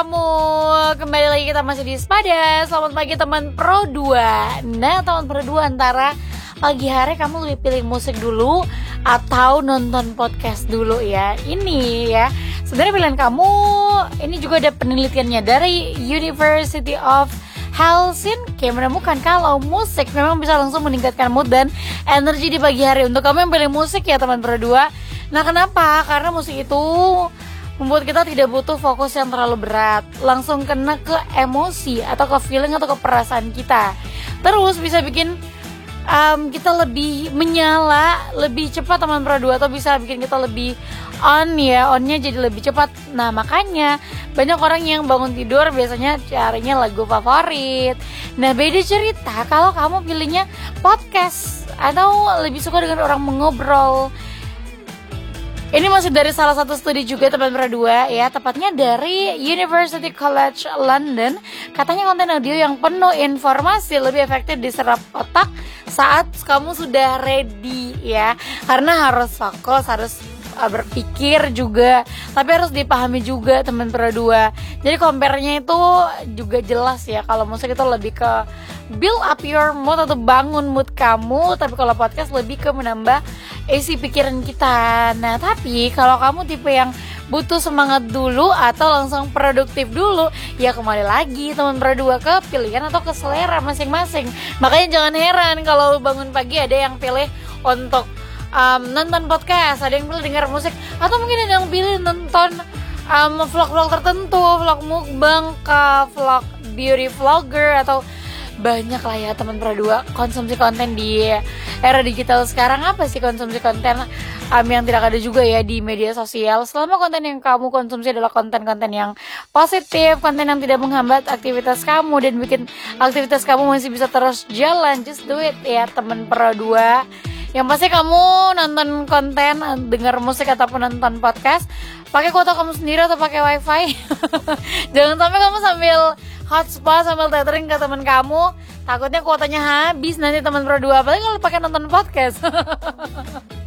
kamu? Kembali lagi kita masih di Sepada. Selamat pagi teman Pro 2. Nah teman Pro 2, antara pagi hari kamu lebih pilih musik dulu atau nonton podcast dulu ya? Ini ya, sebenarnya pilihan kamu. Ini juga ada penelitiannya dari University of Helsinki menemukan kalau musik memang bisa langsung meningkatkan mood dan energi di pagi hari. Untuk kamu yang pilih musik ya teman Pro 2. Nah kenapa? Karena musik itu membuat kita tidak butuh fokus yang terlalu berat, langsung kena ke emosi atau ke feeling atau ke perasaan kita. Terus bisa bikin kita lebih menyala, lebih cepat teman Pro 2, atau bisa bikin kita lebih onnya jadi lebih cepat. Nah makanya banyak orang yang bangun tidur biasanya carinya lagu favorit. Nah beda cerita kalau kamu pilihnya podcast atau lebih suka dengan orang mengobrol. Ini masih dari salah satu studi juga teman Pro 2 ya, tepatnya dari University College London. Katanya konten audio yang penuh informasi lebih efektif diserap otak saat kamu sudah ready ya. Karena harus fokus, harus berpikir juga, tapi harus dipahami juga teman Pro 2. Jadi compare-nya itu juga jelas ya. Kalau musik itu lebih ke build up your mood atau bangun mood kamu, tapi kalau podcast lebih ke menambah isi pikiran kita. Nah tapi kalau kamu tipe yang butuh semangat dulu atau langsung produktif dulu, ya kembali lagi teman Pro 2 ke pilihan atau ke selera masing-masing. Makanya jangan heran kalau bangun pagi ada yang pilih untuk nonton podcast, ada yang pilih dengar musik, atau mungkin ada yang pilih nonton vlog-vlog tertentu, vlog mukbang, vlog beauty vlogger, atau banyak lah ya teman Pro 2. Konsumsi konten di era digital sekarang, apa sih konsumsi konten yang tidak ada juga ya di media sosial. Selama konten yang kamu konsumsi adalah konten-konten yang positif, konten yang tidak menghambat aktivitas kamu dan bikin aktivitas kamu masih bisa terus jalan, just do it ya teman Pro 2. Yang pasti kamu nonton konten, dengar musik ataupun nonton podcast, pakai kuota kamu sendiri atau pakai wifi. Jangan sampai kamu sambil hotspot, sambil tethering ke teman kamu, takutnya kuotanya habis nanti teman Pro 2. Apalagi kalau pakai nonton podcast.